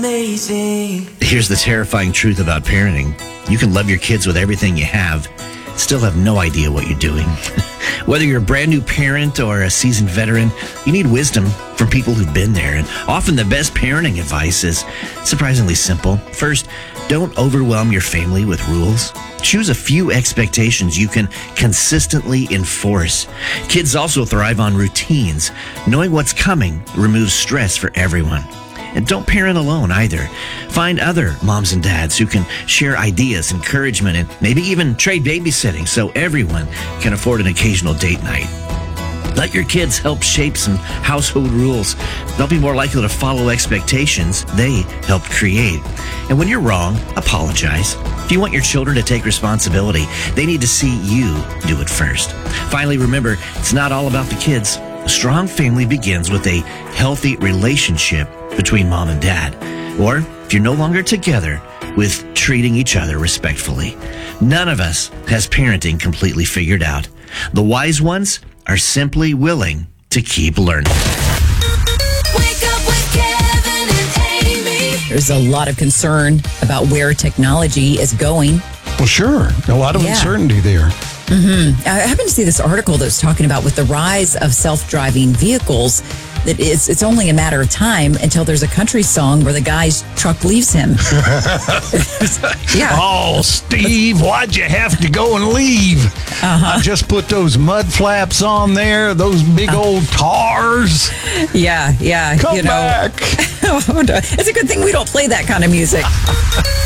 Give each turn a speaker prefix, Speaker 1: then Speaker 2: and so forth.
Speaker 1: Amazing.
Speaker 2: Here's the terrifying truth about parenting. You can love your kids with everything you have, still have no idea what you're doing. Whether you're a brand new parent or a seasoned veteran, you need wisdom from people who've been there. And often the best parenting advice is surprisingly simple. First, don't overwhelm your family with rules. Choose a few expectations you can consistently enforce. Kids also thrive on routines. Knowing what's coming removes stress for everyone. And don't parent alone either. Find other moms and dads who can share ideas, encouragement, and maybe even trade babysitting so everyone can afford an occasional date night. Let your kids help shape some household rules. They'll be more likely to follow expectations they helped create. And when you're wrong, apologize. If you want your children to take responsibility, they need to see you do it first. Finally, remember, it's not all about the kids. A strong family begins with a healthy relationship between mom and dad. Or, if you're no longer together, with treating each other respectfully. None of us has parenting completely figured out. The wise ones are simply willing to keep learning.
Speaker 1: Wake up with Kevin and Amy.
Speaker 3: There's a lot of concern about where technology is going.
Speaker 4: Well, sure. A lot of uncertainty there.
Speaker 3: I happened to see this article that was talking about with the rise of self-driving vehicles, that it's only a matter of time until there's a country song where the guy's truck leaves him. Yeah.
Speaker 4: Oh, Steve, why'd you have to go and leave? I just put those mud flaps on there, those big old tars.
Speaker 3: Yeah.
Speaker 4: Come back.
Speaker 3: It's a good thing we don't play that kind of music.